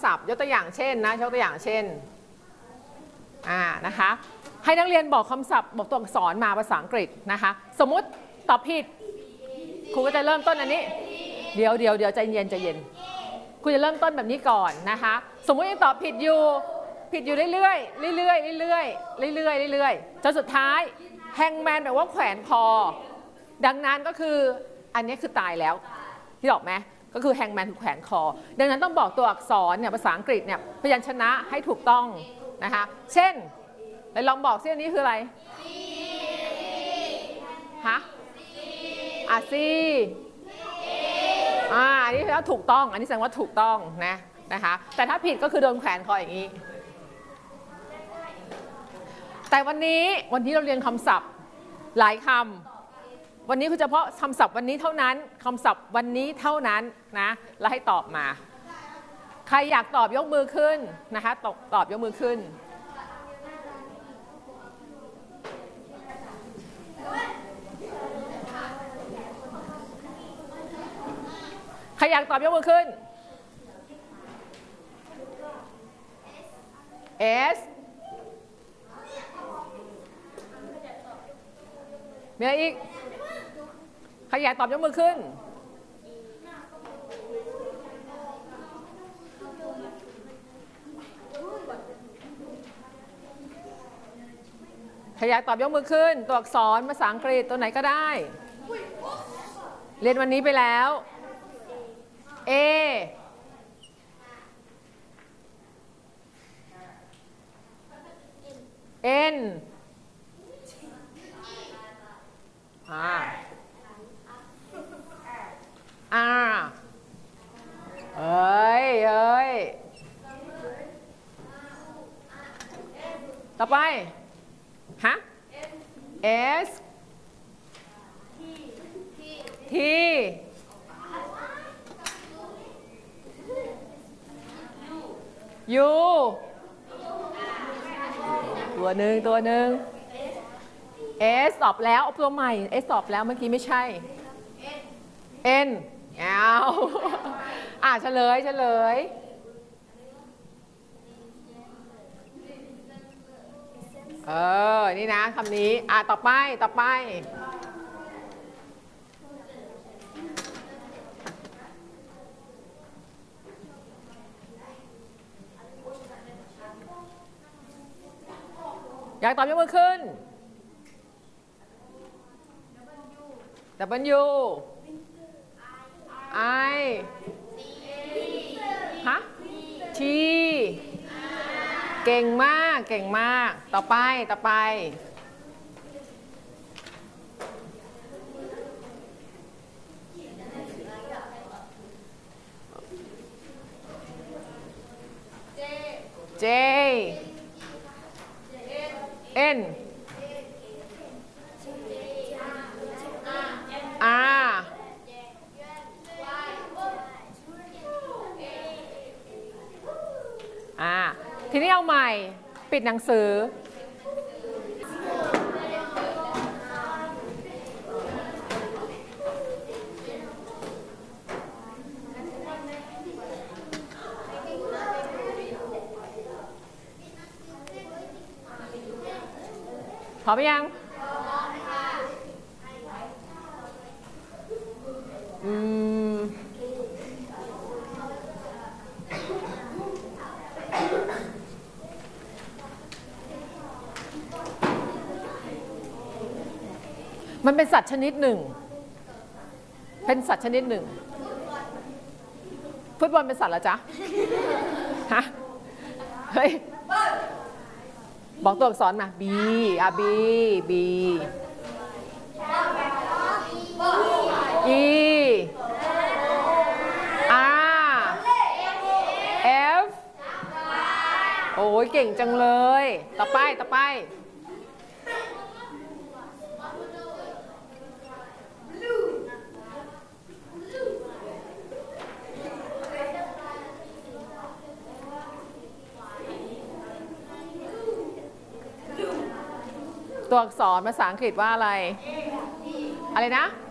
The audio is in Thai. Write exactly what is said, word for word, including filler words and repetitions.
ศัพท์ยกตัวอย่างเช่นนะยกตัวอย่างเช่นอ่านะคะให้นักเรียนบอกคำศัพท์บอกตัวอักษรมาภาษาอังกฤษนะคะสมมุติตอบผิดครูก็จะเริ่มต้นอันนี้เดี๋ยวเดี๋ยวเดี๋ยวใจเย็นใจเย็นครูจะเริ่มต้นแบบนี้ก่อนนะคะสมมุติยังตอบผิดอยู่ผิดอยู่เรื่อยๆเรื่อยๆเรื่อยๆเรื่อยๆเรื่อยๆจนสุดท้ายแฮงแมนแบบว่าแขวนคอดังนั้นก็คืออันนี้คือตายแล้วที่บอกไหมก็คือแฮงแมนคือแขวนคอดังนั้นต้องบอกตัวอักษรเนี่ยภาษาอังกฤษเนี่ยพยัญชนะให้ถูกต้องนะคะเช่นลองบอกซิอันนี้คืออะไรฮะอาซีอ่าอันนี้แปลว่าถูกต้องอันนี้แสดงว่าถูกต้องนะนะคะแต่ถ้าผิดก็คือโดนแขวนคออย่างนี้แต่วันนี้วันนี้เราเรียนคำศัพท์หลายคำวันนี้คือเฉพาะคำศัพท์วันนี้เท่านั้นคำศัพท์วันนี้เท่านั้นนะแล้วให้ตอบมาใครอยากตอบยกมือขึ้นนะคะตอบตอบยกมือขึ้นใครอยากตอบยกมือขึ้น S มีอะไรอีกใครอยากตอบยกมือขึ้นใครอยากตอบยกมือขึ้นตัวอักษรภาษาอังกฤษตัวไหนก็ได้เรียนวันนี้ไปแล้ว A N อ่า R เอ้ยเอ้ยต่อไปฮะ S T U ตัวหนึ่งตัวหนึ่ง S ตอบแล้วเอาตัวใหม่ S ตอบแล้วเมื่อกี้ไม่ใช่ N เอาอ่ะเฉลยเฉลยเออนี่นะคำนี้อ่ะต่อไปต่อไปอยากตอบยกมือขึ้น W I ฮะ T เก่งมากเก่งมากต่อไปต่อไปJ N R อ่าทีนี้เอาใหม่ปิดหนังสือพร้อมยังอืมมันเป็นสัตว์ชนิดหนึ่งเป็นสัตว์ชนิดหนึ่งฟุตบอลเป็นสัตว์เหรอจ๊ะฮะเฮ้ยบอกตัวอักษรมา B อ่ะ B B E R F โอ้ยเก่งจังเลยต่อไปต่อไปตัวอักษรภาษาอังกฤษว่าอะไรอะไรนะ